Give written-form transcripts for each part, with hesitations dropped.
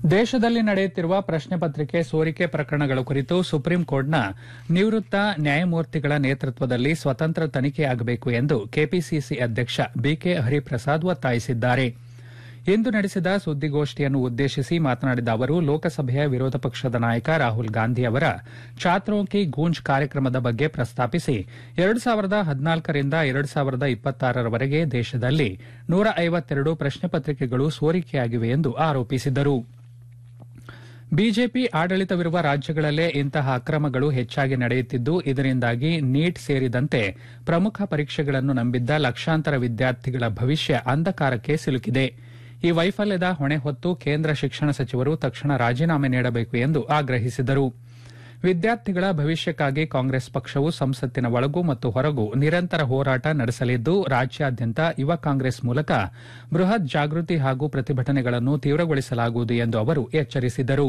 ದೇಶದಲ್ಲಿ ನಡೆಯುತ್ತಿರುವ ಪ್ರಶ್ನೆ ಪತ್ರಿಕೆ ಸೋರಿಕೆ ಪ್ರಕರಣಗಳ ಕುರಿತು ಸುಪ್ರೀಂ ಕೋರ್ಟ್ನ ನಿವೃತ್ತ ನ್ಯಾಯಮೂರ್ತಿಗಳ ನೇತೃತ್ವದಲ್ಲಿ ಸ್ವತಂತ್ರ ತನಿಖೆಯಾಗಬೇಕು ಎಂದು ಕೆಪಿಸಿಸಿ ಅಧ್ಯಕ್ಷ ಬಿಕೆ ಹರಿಪ್ರಸಾದ್ ಒತ್ತಾಯಿಸಿದ್ದಾರೆ. ಇಂದು ನಡೆಸಿದ ಸುದ್ದಿಗೋಷ್ಠಿಯನ್ನು ಉದ್ದೇಶಿಸಿ ಮಾತನಾಡಿದ ಅವರು, ಲೋಕಸಭೆಯ ವಿರೋಧ ಪಕ್ಷದ ನಾಯಕ ರಾಹುಲ್ ಗಾಂಧಿ ಅವರ ಛಾತ್ರೋಂ ಕಿ ಗೂಂಜ್ ಕಾರ್ಯಕ್ರಮದ ಬಗ್ಗೆ ಪ್ರಸ್ತಾಪಿಸಿ 2014 ರಿಂದ 2026 ರವರೆಗೆ ದೇಶದಲ್ಲಿ 152 ಪ್ರಶ್ನೆ ಪತ್ರಿಕೆಗಳು ಸೋರಿಕೆಯಾಗಿವೆ ಎಂದು ಆರೋಪಿಸಿದರು. ಬಿಜೆಪಿ ಆಡಳಿತವಿರುವ ರಾಜ್ಯಗಳಲ್ಲೇ ಇಂತಹ ಅಕ್ರಮಗಳು ಹೆಚ್ಚಾಗಿ ನಡೆಯುತ್ತಿದ್ದು, ಇದರಿಂದಾಗಿ ನೀಟ್ ಸೇರಿದಂತೆ ಪ್ರಮುಖ ಪರೀಕ್ಷೆಗಳನ್ನು ನಂಬಿದ್ದ ಲಕ್ಷಾಂತರ ವಿದ್ಯಾರ್ಥಿಗಳ ಭವಿಷ್ಯ ಅಂಧಕಾರಕ್ಕೆ ಸಿಲುಕಿದೆ. ಈ ವೈಫಲ್ಯದ ಹೊಣೆ ಹೊತ್ತು ಕೇಂದ್ರ ಶಿಕ್ಷಣ ಸಚಿವರು ತಕ್ಷಣ ರಾಜೀನಾಮೆ ನೀಡಬೇಕು ಎಂದು ಆಗ್ರಹಿಸಿದರು. ವಿದ್ಯಾರ್ಥಿಗಳ ಭವಿಷ್ಯಕ್ಕಾಗಿ ಕಾಂಗ್ರೆಸ್ ಪಕ್ಷವು ಸಂಸತ್ತಿನ ಒಳಗೂ ಮತ್ತು ಹೊರಗೂ ನಿರಂತರ ಹೋರಾಟ ನಡೆಸಲಿದ್ದು, ರಾಜ್ಯಾದ್ಯಂತ ಯುವ ಕಾಂಗ್ರೆಸ್ ಮೂಲಕ ಬೃಹತ್ ಜಾಗೃತಿ ಹಾಗೂ ಪ್ರತಿಭಟನೆಗಳನ್ನು ತೀವ್ರಗೊಳಿಸಲಾಗುವುದು ಎಂದು ಅವರು ಎಚ್ಚರಿಸಿದರು.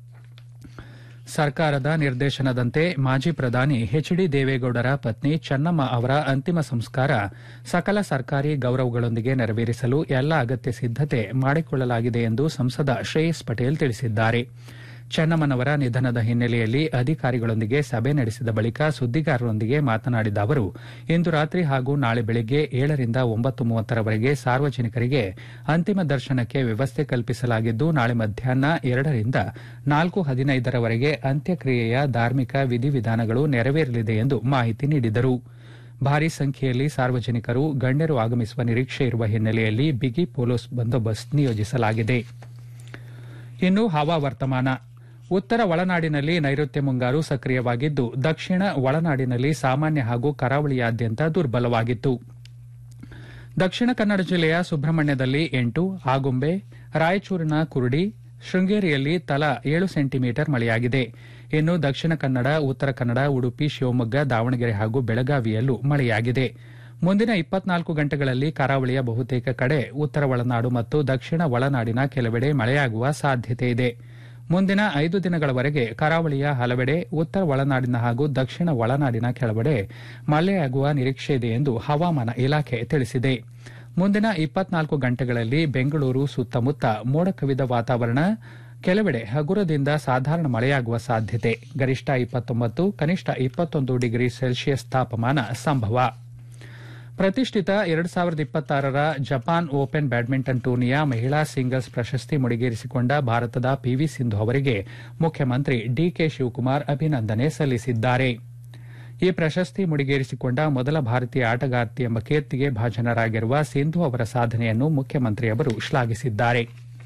ಸರ್ಕಾರದ ನಿರ್ದೇಶನದಂತೆ ಮಾಜಿ ಪ್ರಧಾನಿ ಎಚ್ಡಿ ದೇವೇಗೌಡರ ಪತ್ನಿ ಚೆನ್ನಮ್ಮ ಅವರ ಅಂತಿಮ ಸಂಸ್ಕಾರ ಸಕಲ ಸರ್ಕಾರಿ ಗೌರವಗಳೊಂದಿಗೆ ನೆರವೇರಿಸಲು ಎಲ್ಲ ಅಗತ್ಯ ಸಿದ್ದತೆ ಮಾಡಿಕೊಳ್ಳಲಾಗಿದೆ ಎಂದು ಸಂಸದ ಶ್ರೇಯಸ್ ಪಟೇಲ್ ತಿಳಿಸಿದ್ದಾರೆ. ಚೆನ್ನಮ್ಮನವರ ನಿಧನದ ಹಿನ್ನೆಲೆಯಲ್ಲಿ ಅಧಿಕಾರಿಗಳೊಂದಿಗೆ ಸಭೆ ನಡೆಸಿದ ಬಳಿಕ ಸುದ್ದಿಗಾರರೊಂದಿಗೆ ಮಾತನಾಡಿದ ಅವರು, ಇಂದು ರಾತ್ರಿ ಹಾಗೂ ನಾಳೆ ಬೆಳಗ್ಗೆ 7 ರಿಂದ 9:30 ರವರೆಗೆ ಸಾರ್ವಜನಿಕರಿಗೆ ಅಂತಿಮ ದರ್ಶನಕ್ಕೆ ವ್ಯವಸ್ಥೆ ಕಲ್ಪಿಸಲಾಗಿದ್ದು, ನಾಳೆ ಮಧ್ಯಾಹ್ನ 2 ರಿಂದ 4:15 ರವರೆಗೆ ಅಂತ್ಯಕ್ರಿಯೆಯ ಧಾರ್ಮಿಕ ವಿಧಿವಿಧಾನಗಳು ನೆರವೇರಲಿದೆ ಎಂದು ಮಾಹಿತಿ ನೀಡಿದರು. ಭಾರೀ ಸಂಖ್ಯೆಯಲ್ಲಿ ಸಾರ್ವಜನಿಕರು ಗಣ್ಯರು ಆಗಮಿಸುವ ನಿರೀಕ್ಷೆ ಇರುವ ಹಿನ್ನೆಲೆಯಲ್ಲಿ ಬಿಗಿ ಪೊಲೀಸ್ ಬಂದೋಬಸ್ತ್ ನಿಯೋಜಿಸಲಾಗಿದೆ. ಇನ್ನು ಹವಾವರ್ತಮಾನ. ಉತ್ತರ ಒಳನಾಡಿನಲ್ಲಿ ನೈಋತ್ಯ ಮುಂಗಾರು ಸಕ್ರಿಯವಾಗಿದ್ದು, ದಕ್ಷಿಣ ಒಳನಾಡಿನಲ್ಲಿ ಸಾಮಾನ್ಯ ಹಾಗೂ ಕರಾವಳಿಯಾದ್ಯಂತ ದುರ್ಬಲವಾಗಿತ್ತು. ದಕ್ಷಿಣ ಕನ್ನಡ ಜಿಲ್ಲೆಯ ಸುಬ್ರಹ್ಮಣ್ಯದಲ್ಲಿ 8, ಆಗುಂಬೆ, ರಾಯಚೂರಿನ ಕುರುಡಿ, ಶೃಂಗೇರಿಯಲ್ಲಿ ತಲಾ 7 ಸೆಂಟಿಮೀಟರ್ ಮಳೆಯಾಗಿದೆ. ಇನ್ನು ದಕ್ಷಿಣ ಕನ್ನಡ, ಉತ್ತರ ಕನ್ನಡ, ಉಡುಪಿ, ಶಿವಮೊಗ್ಗ, ದಾವಣಗೆರೆ ಹಾಗೂ ಬೆಳಗಾವಿಯಲ್ಲೂ ಮಳೆಯಾಗಿದೆ. ಮುಂದಿನ 24 ಗಂಟೆಗಳಲ್ಲಿ ಕರಾವಳಿಯ ಬಹುತೇಕ ಕಡೆ, ಉತ್ತರ ಒಳನಾಡು ಮತ್ತು ದಕ್ಷಿಣ ಒಳನಾಡಿನ ಕೆಲವೆಡೆ ಮಳೆಯಾಗುವ ಸಾಧ್ಯತೆ ಇದೆ. ಮುಂದಿನ 5 ದಿನಗಳವರೆಗೆ ಕರಾವಳಿಯ ಹಲವೆಡೆ, ಉತ್ತರ ಒಳನಾಡಿನ ಹಾಗೂ ದಕ್ಷಿಣ ಒಳನಾಡಿನ ಕೆಲವೆಡೆ ಮಳೆಯಾಗುವ ನಿರೀಕ್ಷೆ ಇದೆ ಎಂದು ಹವಾಮಾನ ಇಲಾಖೆ ತಿಳಿಸಿದೆ. ಮುಂದಿನ 24 ಗಂಟೆಗಳಲ್ಲಿ ಬೆಂಗಳೂರು ಸುತ್ತಮುತ್ತ ಮೋಡ ಕವಿದ ವಾತಾವರಣ, ಕೆಲವೆಡೆ ಹಗುರದಿಂದ ಸಾಧಾರಣ ಮಳೆಯಾಗುವ ಸಾಧ್ಯತೆ. ಗರಿಷ್ಠ 29, ಕನಿಷ್ಠ 21 ಡಿಗ್ರಿ ಸೆಲ್ಸಿಯಸ್ ತಾಪಮಾನ ಸಂಭವ. ಪ್ರತಿಷ್ಠಿತ 2026ರ ಜಪಾನ್ ಓಪನ್ ಬ್ಯಾಡ್ಮಿಂಟನ್ ಟೂರ್ನಿಯ ಮಹಿಳಾ ಸಿಂಗಲ್ಸ್ ಪ್ರಶಸ್ತಿ ಮುಡಿಗೇರಿಸಿಕೊಂಡ ಭಾರತದ ಪಿವಿ ಸಿಂಧು ಅವರಿಗೆ ಮುಖ್ಯಮಂತ್ರಿ ಡಿಕೆ ಶಿವಕುಮಾರ್ ಅಭಿನಂದನೆ ಸಲ್ಲಿಸಿದ್ದಾರೆ. ಈ ಪ್ರಶಸ್ತಿ ಮುಡಿಗೇರಿಸಿಕೊಂಡ ಮೊದಲ ಭಾರತೀಯ ಆಟಗಾರ್ತಿ ಎಂಬ ಕೀರ್ತಿಗೆ ಭಾಜನರಾಗಿರುವ ಸಿಂಧು ಅವರ ಸಾಧನೆಯನ್ನು ಮುಖ್ಯಮಂತ್ರಿಯವರು ಶ್ಲಾಘಿಸಿದ್ದಾರೆ.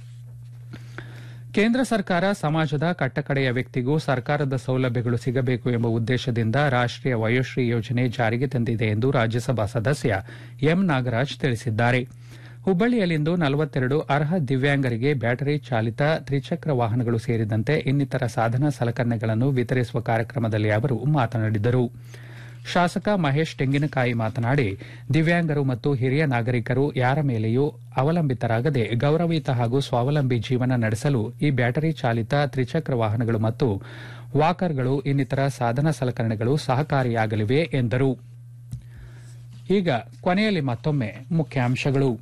ಕೇಂದ್ರ ಸರ್ಕಾರ ಸಮಾಜದ ಕಟ್ಟಕಡೆಯ ವ್ಯಕ್ತಿಗೂ ಸರ್ಕಾರದ ಸೌಲಭ್ಯಗಳು ಸಿಗಬೇಕು ಎಂಬ ಉದ್ದೇಶದಿಂದ ರಾಷ್ಟೀಯ ವಯೋಶ್ರೀ ಯೋಜನೆ ಜಾರಿಗೆ ತಂದಿದೆ ಎಂದು ರಾಜ್ಯಸಭಾ ಸದಸ್ಯ ಎಂ ನಾಗರಾಜ್ ತಿಳಿಸಿದ್ದಾರೆ. ಹುಬ್ಬಳ್ಳಿಯಲ್ಲಿಂದು 42 ಅರ್ಹ ದಿವ್ಯಾಂಗರಿಗೆ ಬ್ಯಾಟರಿ ಚಾಲಿತ ತ್ರಿಚಕ್ರ ವಾಹನಗಳು ಸೇರಿದಂತೆ ಇನ್ನಿತರ ಸಾಧನ ಸಲಕರಣೆಗಳನ್ನು ವಿತರಿಸುವ ಕಾರ್ಯಕ್ರಮದಲ್ಲಿ ಅವರು ಮಾತನಾಡಿದರು. ಶಾಸಕ ಮಹೇಶ್ ತೆಂಗಿನಕಾಯಿ ಮಾತನಾಡಿ, ದಿವ್ಯಾಂಗರು ಮತ್ತು ಹಿರಿಯ ನಾಗರಿಕರು ಯಾರ ಮೇಲೆಯೂ ಅವಲಂಬಿತರಾಗದೆ ಗೌರವಯುತ ಹಾಗೂ ಸ್ವಾವಲಂಬಿ ಜೀವನ ನಡೆಸಲು ಈ ಬ್ಯಾಟರಿ ಚಾಲಿತ ತ್ರಿಚಕ್ರ ವಾಹನಗಳು ಮತ್ತು ವಾಕರ್ಗಳು ಇನ್ನಿತರ ಸಾಧನ ಸಲಕರಣೆಗಳು ಸಹಕಾರಿಯಾಗಲಿವೆ ಎಂದರು. ಈಗ ಕೊನೆಯಲ್ಲಿ ಮತ್ತೊಮ್ಮೆ ಮುಖ್ಯಾಂಶಗಳು.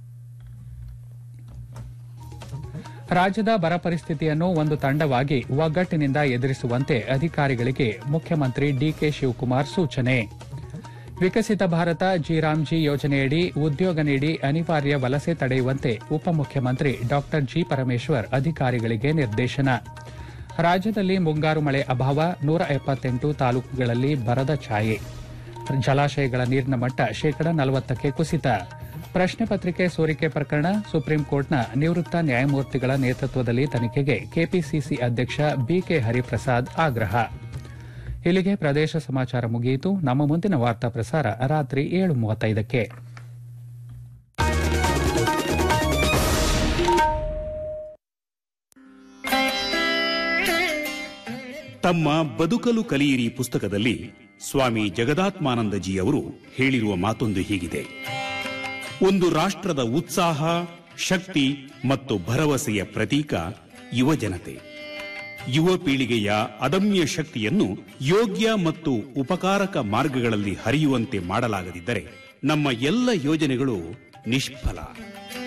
ರಾಜ್ಯದ ಬರ ಪರಿಸ್ಥಿತಿಯನ್ನು ಒಂದು ತಂಡವಾಗಿ ಒಗ್ಗಟ್ಟಿನಿಂದ ಎದುರಿಸುವಂತೆ ಅಧಿಕಾರಿಗಳಿಗೆ ಮುಖ್ಯಮಂತ್ರಿ ಡಿಕೆ ಶಿವಕುಮಾರ್ ಸೂಚನೆ. ವಿಕಸಿತ ಭಾರತ ಜಿ ಯೋಜನೆಯಡಿ ಉದ್ಯೋಗ ನೀಡಿ ಅನಿವಾರ್ಯ ವಲಸೆ ತಡೆಯುವಂತೆ ಉಪಮುಖ್ಯಮಂತ್ರಿ ಡಾ ಜಿ ಪರಮೇಶ್ವರ್ ಅಧಿಕಾರಿಗಳಿಗೆ ನಿರ್ದೇಶನ. ರಾಜ್ಯದಲ್ಲಿ ಮುಂಗಾರು ಮಳೆ ಅಭಾವ, 178 ತಾಲೂಕುಗಳಲ್ಲಿ ಬರದ ಛಾಯೆ. ಜಲಾಶಯಗಳ ನೀರಿನ ಮಟ್ಟ 40% ಕುಸಿತ. ಪ್ರಶ್ನೆ ಪತ್ರಿಕೆ ಸೋರಿಕೆ ಪ್ರಕರಣ, ಸುಪ್ರೀಂ ಕೋರ್ಟ್ನ ನಿವೃತ್ತ ನ್ಯಾಯಮೂರ್ತಿಗಳ ನೇತೃತ್ವದಲ್ಲಿ ತನಿಖೆಗೆ ಕೆಪಿಸಿಸಿ ಅಧ್ಯಕ್ಷ ಬಿಕೆ ಹರಿಪ್ರಸಾದ್ ಆಗ್ರಹ. ಇಲ್ಲಿಗೆ ಪ್ರದೇಶ ಸಮಾಚಾರ ಮುಗಿಯಿತು. ನಮ್ಮ ಮುಂದಿನ ವಾರ್ತಾ ಪ್ರಸಾರ ರಾತ್ರಿ 7:35ಕ್ಕೆ. ತಮ್ಮ ಬದುಕಲು ಕಲಿಯಿರಿ ಪುಸ್ತಕದಲ್ಲಿ ಸ್ವಾಮಿ ಜಗದಾತ್ಮಾನಂದಜಿ ಅವರು ಹೇಳಿರುವ ಮಾತೊಂದು ಹೀಗಿದೆ: ಒಂದು ರಾಷ್ಟ್ರದ ಉತ್ಸಾಹ, ಶಕ್ತಿ ಮತ್ತು ಭರವಸೆಯ ಪ್ರತೀಕ ಯುವಜನತೆ. ಯುವ ಪೀಳಿಗೆಯ ಅದಮ್ಯ ಶಕ್ತಿಯನ್ನು ಯೋಗ್ಯ ಮತ್ತು ಉಪಕಾರಕ ಮಾರ್ಗಗಳಲ್ಲಿ ಹರಿಯುವಂತೆ ಮಾಡಲಾಗದಿದ್ದರೆ ನಮ್ಮ ಎಲ್ಲ ಯೋಜನೆಗಳು ನಿಷ್ಫಲ.